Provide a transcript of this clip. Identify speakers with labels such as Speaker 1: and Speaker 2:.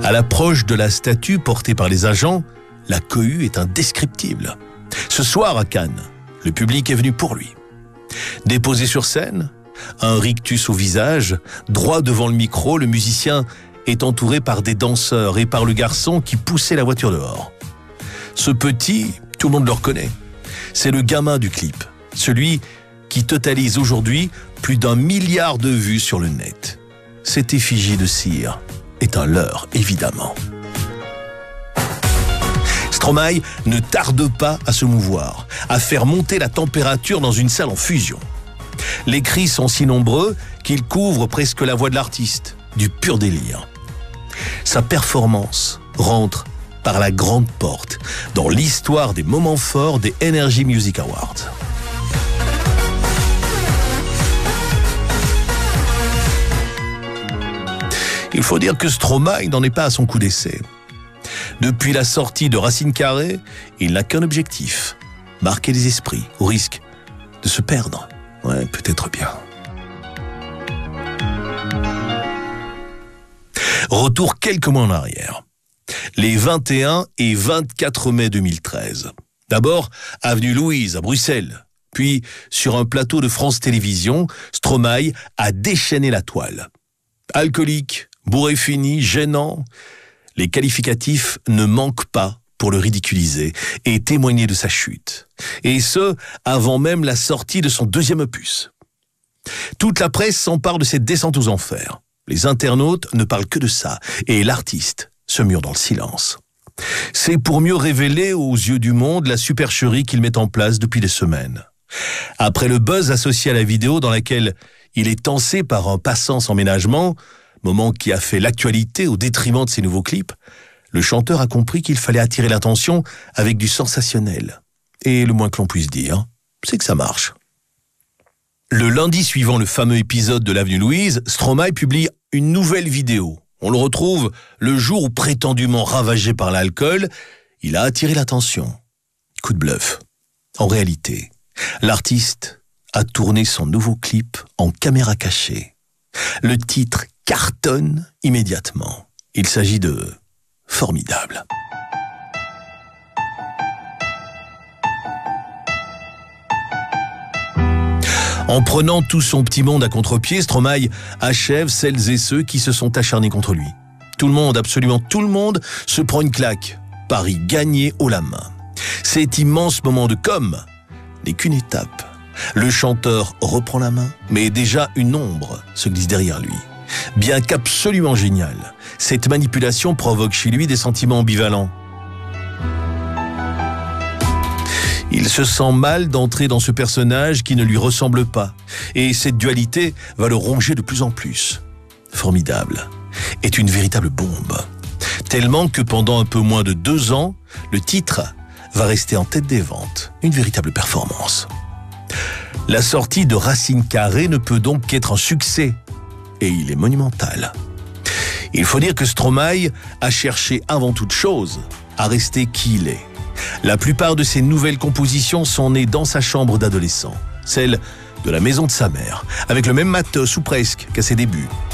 Speaker 1: À l'approche de la statue portée par les agents, la cohue est indescriptible. Ce soir à Cannes, le public est venu pour lui. Déposé sur scène, un rictus au visage, droit devant le micro, le musicien est entouré par des danseurs et par le garçon qui poussait la voiture dehors. Ce petit, tout le monde le reconnaît. C'est le gamin du clip, celui qui totalise aujourd'hui plus d'1 milliard de vues sur le net. Cette effigie de cire est un leurre, évidemment. Stromae ne tarde pas à se mouvoir, à faire monter la température dans une salle en fusion. Les cris sont si nombreux qu'ils couvrent presque la voix de l'artiste, du pur délire. Sa performance rentre par la grande porte dans l'histoire des moments forts des Energy Music Awards. Il faut dire que Stromae n'en est pas à son coup d'essai. Depuis la sortie de Racine Carrée, il n'a qu'un objectif, marquer les esprits, au risque de se perdre. Ouais, peut-être bien. Retour quelques mois en arrière. Les 21 et 24 mai 2013. D'abord, avenue Louise à Bruxelles. Puis, sur un plateau de France Télévisions, Stromae a déchaîné la toile. Alcoolique, bourré fini, gênant, les qualificatifs ne manquent pas pour le ridiculiser et témoigner de sa chute. Et ce, avant même la sortie de son 2e opus. Toute la presse s'empare de cette descente aux enfers. Les internautes ne parlent que de ça, et l'artiste se mure dans le silence. C'est pour mieux révéler aux yeux du monde la supercherie qu'il met en place depuis des semaines. Après le buzz associé à la vidéo dans laquelle il est tancé par un passant sans ménagement, moment qui a fait l'actualité au détriment de ses nouveaux clips, le chanteur a compris qu'il fallait attirer l'attention avec du sensationnel. Et le moins que l'on puisse dire, c'est que ça marche. Le lundi suivant le fameux épisode de l'Avenue Louise, Stromae publie une nouvelle vidéo. On le retrouve le jour où, prétendument ravagé par l'alcool, il a attiré l'attention. Coup de bluff. En réalité, l'artiste a tourné son nouveau clip en caméra cachée. Le titre cartonne immédiatement. Il s'agit de Formidable. En prenant tout son petit monde à contre-pied, Stromae achève celles et ceux qui se sont acharnés contre lui. Tout le monde, absolument tout le monde, se prend une claque. Paris gagné haut la main. Cet immense moment de com' n'est qu'une étape. Le chanteur reprend la main, mais déjà une ombre se glisse derrière lui. Bien qu'absolument génial, cette manipulation provoque chez lui des sentiments ambivalents. Il se sent mal d'entrer dans ce personnage qui ne lui ressemble pas. Et cette dualité va le ronger de plus en plus. Formidable est une véritable bombe. Tellement que pendant un peu moins de 2 ans, le titre va rester en tête des ventes. Une véritable performance. La sortie de Racine Carrée ne peut donc qu'être un succès. Et il est monumental. Il faut dire que Stromae a cherché avant toute chose à rester qui il est. La plupart de ses nouvelles compositions sont nées dans sa chambre d'adolescent, celle de la maison de sa mère, avec le même matos ou presque qu'à ses débuts.